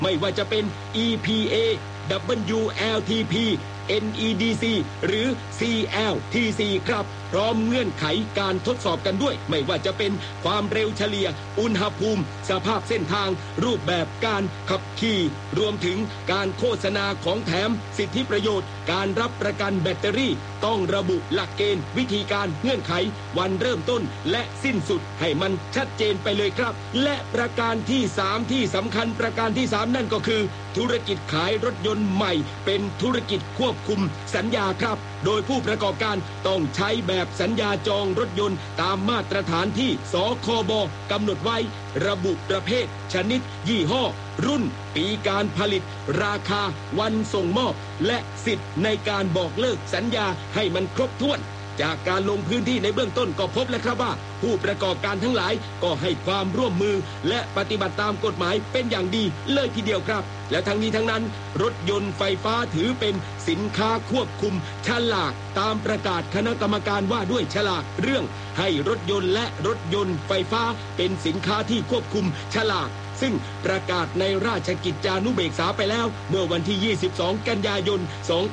ไม่ว่าจะเป็น EPA WLTP NEDC หรือ CLTC ครับพร้อมเงื่อนไขการทดสอบกันด้วยไม่ว่าจะเป็นความเร็วเฉลี่ยอุณหภูมิสภาพเส้นทางรูปแบบการขับขี่รวมถึงการโฆษณาของแถมสิทธิประโยชน์การรับประกันแบตเตอรี่ต้องระบุหลักเกณฑ์วิธีการเงื่อนไขวันเริ่มต้นและสิ้นสุดให้มันชัดเจนไปเลยครับและประการที่3ที่สำคัญประการที่3นั่นก็คือธุรกิจขายรถยนต์ใหม่เป็นธุรกิจควบคุมสัญญาครับโดยผู้ประกอบการต้องใช้แบบสัญญาจองรถยนต์ตามมาตรฐานที่สคบ.กำหนดไว้ระบุประเภทชนิดยี่ห้อรุ่นปีการผลิตราคาวันส่งมอบและสิทธิ์ในการบอกเลิกสัญญาให้มันครบถ้วนจากการลงพื้นที่ในเบื้องต้นก็พบแล้วครับว่าผู้ประกอบการทั้งหลายก็ให้ความร่วมมือและปฏิบัติตามกฎหมายเป็นอย่างดีเลยทีเดียวครับและทั้งนี้ทั้งนั้นรถยนต์ไฟฟ้าถือเป็นสินค้าควบคุมฉลากตามประกาศคณะกรรมการว่าด้วยฉลากเรื่องให้รถยนต์และรถยนต์ไฟฟ้าเป็นสินค้าที่ควบคุมฉลากซึ่งประกาศในราชกิจจานุเบกษาไปแล้วเมื่อวันที่ 22 กันยายน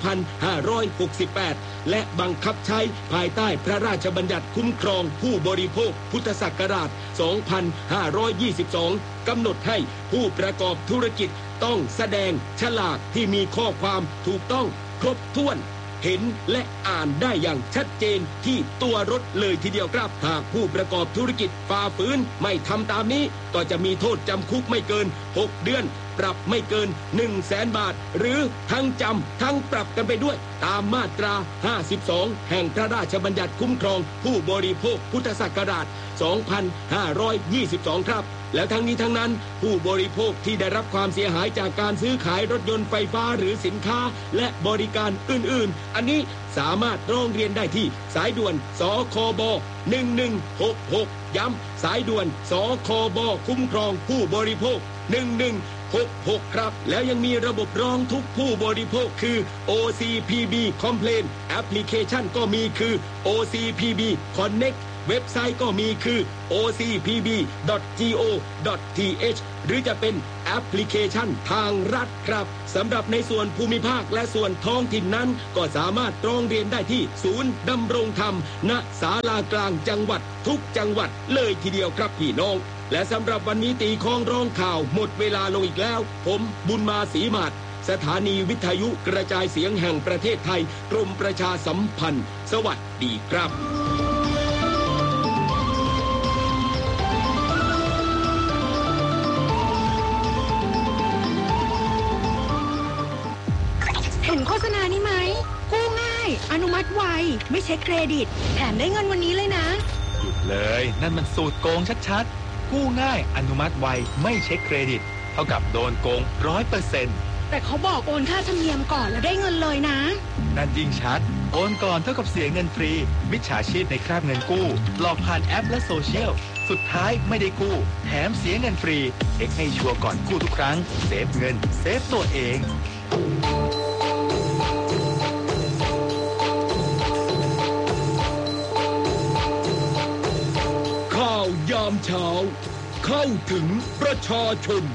2568 และบังคับใช้ภายใต้พระราชบัญญัติคุ้มครองผู้บริโภคพุทธศักราช 2522 กำหนดให้ผู้ประกอบธุรกิจต้องแสดงฉลากที่มีข้อความถูกต้องครบถ้วนเห็นและอ่านได้อย่างชัดเจนที่ตัวรถเลยทีเดียวครับหากผู้ประกอบธุรกิจฝ่าฝืนไม่ทำตามนี้ก็จะมีโทษจำคุกไม่เกิน6เดือนปรับไม่เกิน 100,000 บาทหรือทั้งจำทั้งปรับกันไปด้วยตามมาตรา 52 แห่งพระราชบัญญัติคุ้มครองผู้บริโภคพุทธศักราช 2522 ครับแล้วทั้งนี้ทั้งนั้นผู้บริโภคที่ได้รับความเสียหายจากการซื้อขายรถยนต์ไฟฟ้าหรือสินค้าและบริการอื่นๆอันนี้สามารถร้องเรียนได้ที่สายด่วนสคบ1166ย้ำสายด่วนสคบคุ้มครองผู้บริโภค1166ครับแล้วยังมีระบบร้องทุกข์ผู้บริโภคคือ OCPB Complaint Application ก็มีคือ OCPB Connect เว็บไซต์ก็มีคือ ocpb.go.th หรือจะเป็นแอปพลิเคชันทางรัฐครับสำหรับในส่วนภูมิภาคและส่วนท้องถิ่นนั้นก็สามารถร้องเรียนได้ที่ศูนย์ดำรงธรรมณศาลากลางจังหวัดทุกจังหวัดเลยทีเดียวครับพี่น้องและสำหรับวันนี้ตีข้องร้องข่าวหมดเวลาลงอีกแล้วผมบุญมาศรีมาศสถานีวิทยุกระจายเสียงแห่งประเทศไทยกรมประชาสัมพันธ์สวัสดีครับเห็นโฆษณานี้ไหมกู้ง่ายอนุมัติไวไม่เช็คเครดิตแถมได้เงินวันนี้เลยนะหยุดเลยนั่นมันสูตรโกงชัดๆกู้ง่ายอนุมัติไวไม่เช็คเครดิตเท่ากับโดนโกง 100% แต่เขาบอกโอนค่าธรรมเนียมก่อนแล้วได้เงินเลยนะนั่นยิ่งชัดโอนก่อนเท่ากับเสียเงินฟรีมิจฉาชีพในคราบเงินกู้หลอกผ่านแอปและโซเชียลสุดท้ายไม่ได้กู้แถมเสียเงินฟรีเช็คให้ชัวร์ก่อนกู้ทุกครั้งเซฟเงินเซฟตัวเองข่าวยามเช้าเข้าถึงประชาชน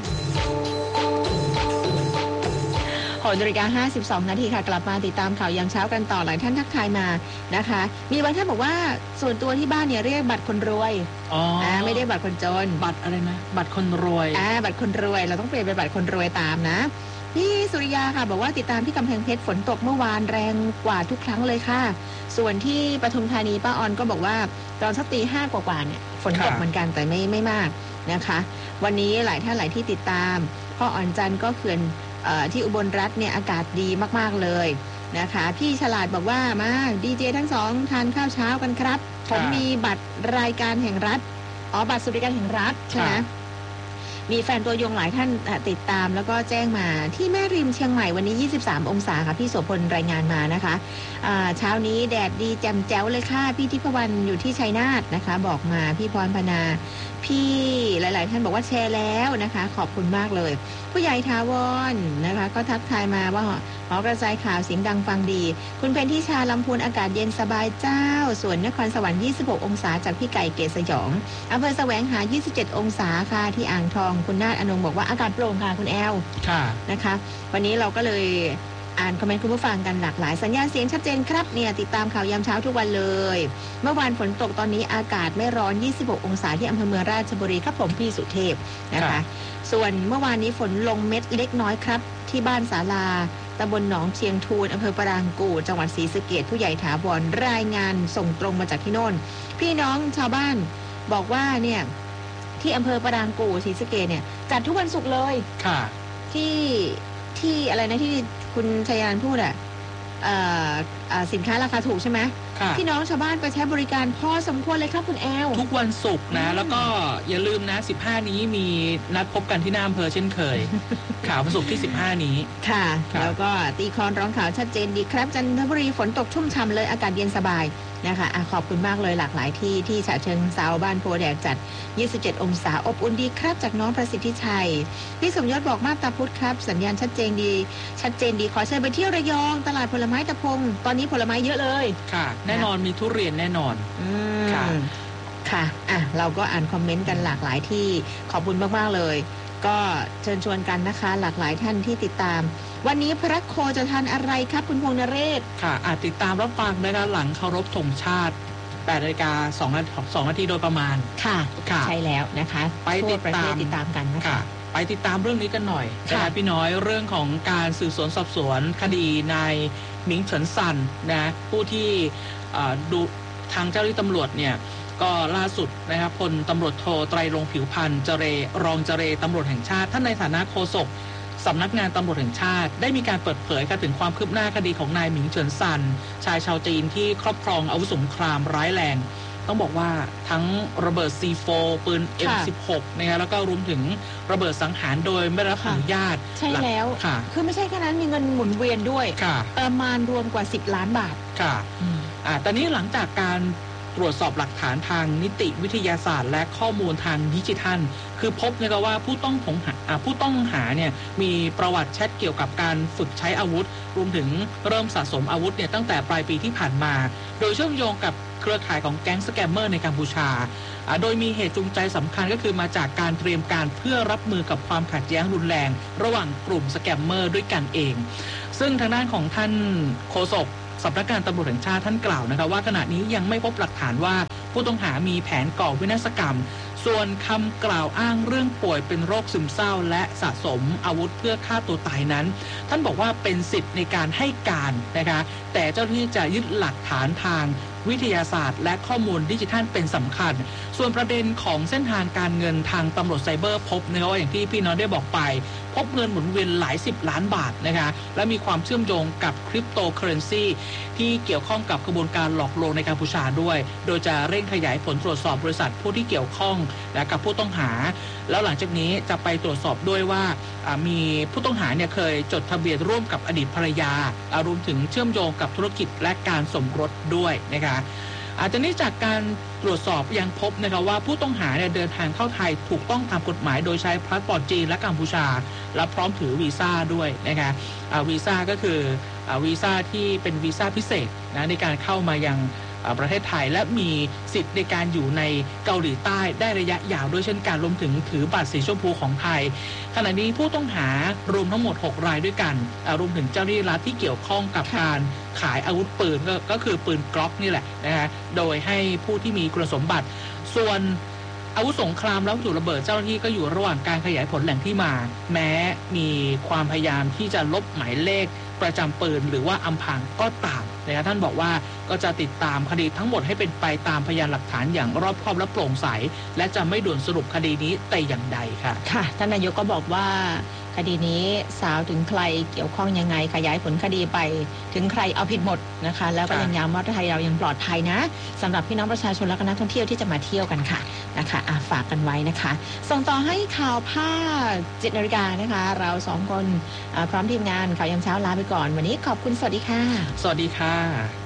6:52 นาทีค่ะกลับมาติดตามข่าวยามเช้ากันต่อหลายท่านทักทายมานะคะมีบางท่านบอกว่าส่วนตัวที่บ้านเนี่ยเรียกบัตรคนรวยไม่ได้บัตรคนจนบัตรอะไรนะบัตรคนรวยบัตรคนรวยเราต้องเปลี่ยนเป็นบัตรคนรวยตามนะพี่สุริยาค่ะบอกว่าติดตามที่กำแพงเพชรฝนตกเมื่อวานแรงกว่าทุกครั้งเลยค่ะส่วนที่ปทุมธานีป้าออนก็บอกว่าตอนสักตี 5 กว่าๆเนี่ยฝนตกเหมือนกันแต่ไม่มากนะคะวันนี้หลายท่านหลายที่ติดตามพ่ออ่อนจันก็เขื่อนที่อุบลรัฐเนี่ยอากาศดีมากๆเลยนะคะพี่ฉลาดบอกว่ามาดีเจทั้งสองทานข้าวเช้ากันครับผมมีบัตรรายการแห่งรัฐบัตรสวัสดิการแห่งรัฐใช่ไหมมีแฟนตัวยงหลายท่านติดตามแล้วก็แจ้งมาที่แม่ริมเชียงใหม่วันนี้23 องศาค่ะพี่โสพลรายงานมานะคะเช้านี้แดดดีแจ่มแจ๋วเลยค่ะพี่ทิพวรรณอยู่ที่ชัยนาทนะคะบอกมาพี่พรพนาพี่หลายๆท่านบอกว่าแชร์แล้วนะคะขอบคุณมากเลยผู้ใหญ่ทาวรนะคะก็ทักทายมาว่าหอกระจายข่าวเสียงดังฟังดีคุณเพนทิชาลำพูนอากาศเย็นสบายเจ้าส่วนนครสวรรค์26องศาจากพี่ไก่เกศสยองอำเภอแสวงหา27องศาค่ะที่อ่างทองคุณนาฏอนงบอกว่าอากาศโปร่งค่ะคุณแอลค่ะนะคะวันนี้เราก็เลยอ่านคอมเมนต์คุณผู้ฟังกันหลากหลายสัญญาณเสียงชัดเจนครับเนี่ยติดตามข่าวยามเช้าทุกวันเลยเมื่อวานฝนตกตอนนี้อากาศไม่ร้อน26องศาที่อำเภอเมืองราชบุรีครับผมพี่สุเทพนะคะส่วนเมื่อวานนี้ฝนลงเม็ดเล็กน้อยครับที่บ้านศาลาตำบลหนองเชียงทูนอำเภอปรางกู่จังหวัดศรีสะเกษผู้ใหญ่ถาวรรายงานส่งตรงมาจากที่โน่นพี่น้องชาวบ้านบอกว่าเนี่ยที่อำเภอปรางกู่ศรีสะเกษเนี่ยจัดทุกวันศุกร์เลยค่ะที่อะไรนะที่คุณชัยยานพูดสินค้าราคาถูกใช่ไหมพี่น้องชาวบ้านไปใช้บริการพอสมควรเลยครับคุณแอลทุกวันศุกร์นะแล้วก็อย่าลืมนะ15นี้มีนัดพบกันที่หน้าอำเภอเช่นเคย ข่าววันศุกร์ที่15นี้ค่ะแล้วก็ตีคอนร้องข่าวชัดเจนดีครับจันทบุรีฝนตกชุ่มฉ่ำเลยอากาศเย็นสบายนะคะขอบคุณมากเลยหลากหลายที่ฉะเชิงเทราบ้านโพแดงจัด27องศาอบอุ่นดีครับจากน้องประสิทธิชัยพี่สมยศบอกมาบตาพุธครับสัญญาณชัดเจนดีขอเชิญไปเที่ยวระยองตลาดผลไม้ตะพงตอนนี้ผลไม้เยอะเลยค่ะแน่นอนมีทุเรียนแน่นอนค่ะเราก็อ่านคอมเมนต์กันหลากหลายที่ขอบคุณมากๆเลยก็เชิญชวนกันนะคะหลากหลายท่านที่ติดตามวันนี้พระโคจะทานอะไรครับคุณพงษ์นเรศค่ะติดตามรับฟังนะคะหลังเคารพธงชาติ8 นาฬิกา 2 นาทีโดยประมาณค่ะใช่แล้วนะคะไปติดตามกันนะคะไปติดตามเรื่องนี้กันหน่อยนะคะพี่น้อยเรื่องของการสืบสวนสอบสวนคดีนายหมิงเฉินซันนะผู้ที่ดูทางเจ้าหน้าที่ตำรวจเนี่ยก็ล่าสุดนะครับพลตำรวจโทไตรรงค์ผิวพรรณรองเจรตำรวจแห่งชาติท่านในฐานะโฆษกสำนักงานตำรวจแห่งชาติได้มีการเปิดเผยถึงความคืบหน้าคดีของนายหมิงเฉินซันชายชาวจีนที่ครอบครองอาวุธสงครามร้ายแรงต้องบอกว่าทั้งระเบิด C4 ปืน M16 นะคะแล้วก็รวมถึงระเบิดสังหารโดยไม่ได้รับอนุญาตใช่แล้วคือไม่ใช่แค่นั้นมีเงินหมุนเวียนด้วยประมาณรวมกว่า10 ล้านบาทค่ะตอนนี้หลังจากการตรวจสอบหลักฐานทางนิติวิทยาศาสตร์และข้อมูลทางดิจิทัลคือพบนะครับว่าผู้ต้องหาเนี่ยมีประวัติแชทเกี่ยวกับการฝึกใช้อาวุธรวมถึงเริ่มสะสมอาวุธเนี่ยตั้งแต่ปลายปีที่ผ่านมาโดยเชื่อมโยงกับเครือข่ายของแก๊งสแกมเมอร์ในกัมพูชาโดยมีเหตุจูงใจสำคัญก็คือมาจากการเตรียมการเพื่อรับมือกับความขัดแย้งรุนแรงระหว่างกลุ่มสแกมเมอร์ด้วยกันเองซึ่งทางด้านของท่านโฆษกสำนักงานตำรวจแห่งชาติท่านกล่าวนะคะว่าขณะนี้ยังไม่พบหลักฐานว่าผู้ต้องหามีแผนก่อวินาศกรรมส่วนคำกล่าวอ้างเรื่องป่วยเป็นโรคซึมเศร้าและสะสมอาวุธเพื่อฆ่าตัวตายนั้นท่านบอกว่าเป็นสิทธิ์ในการให้การนะคะแต่เจ้าหน้าที่จะยึดหลักฐานทางวิทยาศาสตร์และข้อมูลดิจิทัลเป็นสำคัญส่วนประเด็นของเส้นทางการเงินทางตำรวจไซเบอร์พบนะคะว่าอย่างที่พี่น้องได้บอกไปพบเงินหมุนเวียนหลาย10 ล้านบาทนะคะและมีความเชื่อมโยงกับคริปโตเคอเรนซีที่เกี่ยวข้องกับกระบวนการหลอกลวงในกัมพูชาด้วยโดยจะเร่งขยายผลตรวจสอบบริษัทผู้ที่เกี่ยวข้องและกับผู้ต้องหาแล้วหลังจากนี้จะไปตรวจสอบด้วยว่ามีผู้ต้องหาเนี่ยเคยจดทะเบียนร่วมกับอดีตภรรยารวมถึงเชื่อมโยงกับธุรกิจและการสมรสด้วยนะคะอาจจะนี้จากการตรวจสอบยังพบนะคะว่าผู้ต้องหาเนี่ยเดินทางเข้าไทยถูกต้องตามกฎหมายโดยใช้พาสปอร์ตจีนและกัมพูชาและพร้อมถือวีซ่าด้วยนะคะวีซ่าก็คือวีซ่าที่เป็นวีซ่าพิเศษนะในการเข้ามายังประเทศไทยและมีสิทธิ์ในการอยู่ในเกาหลีใต้ได้ระยะยาวด้วยเช่นกันรวมถึงถือบัตรสีชมพูของไทยขณะนี้ผู้ต้องหารวมทั้งหมด6 รายด้วยกันรวมถึงเจ้าหน้าที่รัฐที่เกี่ยวข้องกับการขายอาวุธปืนก็คือปืนกล็อกนี่แหละนะฮะโดยให้ผู้ที่มีคุณสมบัติส่วนอาวุธสงครามและวัตถุระเบิดเจ้าหน้าที่ก็อยู่ระหว่างการขยายผลแหล่งที่มาแม้มีความพยายามที่จะลบหมายเลขประจำปืนหรือว่าอำพรางก็ตามนะครับท่านบอกว่าก็จะติดตามคดีทั้งหมดให้เป็นไปตามพยานหลักฐานอย่างรอบคอบและโปร่งใสและจะไม่ด่วนสรุปคดีนี้แต่อย่างใดค่ะค่ะท่านนายกก็บอกว่าคดีนี้สาวถึงใครเกี่ยวข้องยังไงขยายผลคดีไปถึงใครเอาผิดหมดนะคะแล้วก็ยังย้ำว่าไทยเรายังปลอดภัยนะสำหรับพี่น้องประชาชนและนักท่องเที่ยวที่จะมาเที่ยวกันค่ะนะคะฝากกันไว้นะคะส่งต่อให้ข่าวผ้า7 นาฬิกานะคะเรา2 คนพร้อมทีมงานข่าวยามเช้าลาไปก่อนวันนี้ขอบคุณสวัสดีค่ะสวัสดีค่ะ